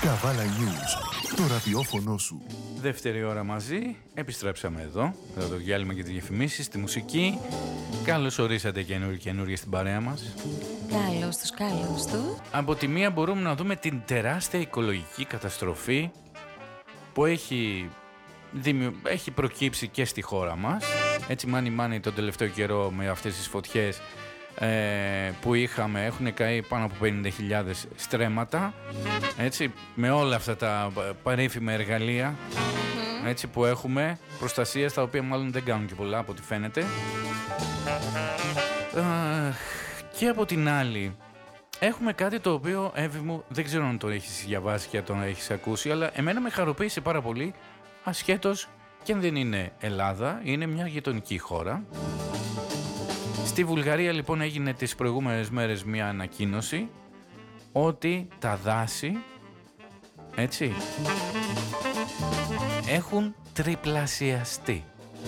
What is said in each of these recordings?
Καβάλα News, το ραδιόφωνο σου. Δεύτερη ώρα μαζί, επιστρέψαμε εδώ το διάλειμμα για τις διαφημίσεις, τη μουσική. Καλώς ορίσατε καινούργια στην παρέα μας. Καλώς τους. Από τη μία μπορούμε να δούμε την τεράστια οικολογική καταστροφή που έχει προκύψει και στη χώρα μας. Έτσι μάνι τον τελευταίο καιρό με αυτές τις φωτιές που είχαμε, έχουν καεί πάνω από 50.000 στρέμματα, έτσι, με όλα αυτά τα παρήφημα εργαλεία έτσι, που έχουμε προστασίας, τα οποία μάλλον δεν κάνουν και πολλά από ό,τι φαίνεται. Και από την άλλη έχουμε κάτι το οποίο, Εύη μου, δεν ξέρω αν το έχεις διαβάσει και αν το έχεις ακούσει, αλλά εμένα με χαροποίησε πάρα πολύ, ασχέτως και αν δεν είναι Ελλάδα, είναι μια γειτονική χώρα. Στη Βουλγαρία λοιπόν έγινε τις προηγούμενες μέρες μια ανακοίνωση ότι τα δάση, έτσι, έχουν τριπλασιαστεί.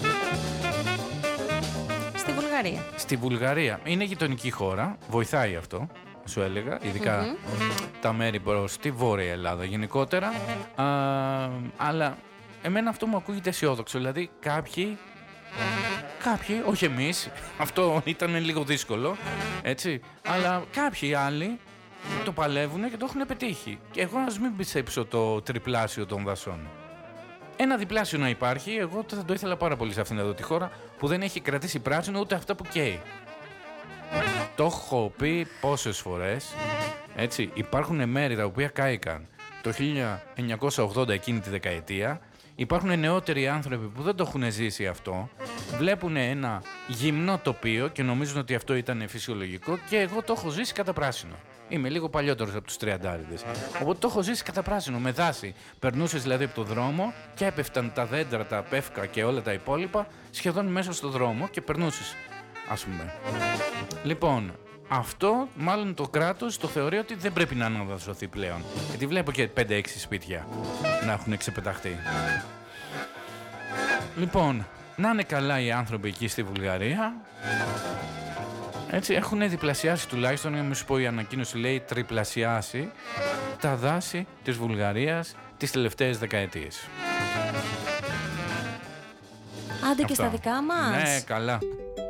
Στη Βουλγαρία. Στη Βουλγαρία. Είναι γειτονική χώρα, βοηθάει αυτό, σου έλεγα, ειδικά τα μέρη προς τη Βόρεια Ελλάδα γενικότερα. Αλλά εμένα αυτό μου ακούγεται αισιόδοξο, δηλαδή κάποιοι, όχι εμείς, αυτό ήταν λίγο δύσκολο, έτσι, αλλά κάποιοι άλλοι το παλεύουν και το έχουν πετύχει. Και εγώ ας μην πιστέψω το τριπλάσιο των δασών. Ένα διπλάσιο να υπάρχει, εγώ θα το ήθελα πάρα πολύ σε αυτήν εδώ τη χώρα που δεν έχει κρατήσει πράσινο ούτε αυτά που καίει. Το έχω πει πόσες φορές, έτσι, υπάρχουν μέρη τα οποία κάηκαν το 1980 εκείνη τη δεκαετία. Υπάρχουν νεότεροι άνθρωποι που δεν το έχουν ζήσει αυτό, βλέπουν ένα γυμνό τοπίο και νομίζουν ότι αυτό ήταν φυσιολογικό, και εγώ το έχω ζήσει κατά πράσινο. Είμαι λίγο παλιότερος από τους 30'άδες. Οπότε το έχω ζήσει κατά πράσινο, με δάση. Περνούσες δηλαδή από το δρόμο και έπεφταν τα δέντρα, τα πεύκα και όλα τα υπόλοιπα σχεδόν μέσα στο δρόμο και περνούσες, ας πούμε. Λοιπόν, αυτό μάλλον το κράτος το θεωρεί ότι δεν πρέπει να αναδασωθεί πλέον. Γιατί βλέπω και 5-6 σπίτια να έχουν ξεπεταχτεί. Λοιπόν, να είναι καλά οι άνθρωποι εκεί στη Βουλγαρία. Έτσι, έχουν διπλασιάσει τουλάχιστον, να μην σου πω η ανακοίνωση λέει τριπλασιάσει τα δάση της Βουλγαρίας τις τελευταίες δεκαετίες. Άντε και στα δικά μας. Ναι, καλά.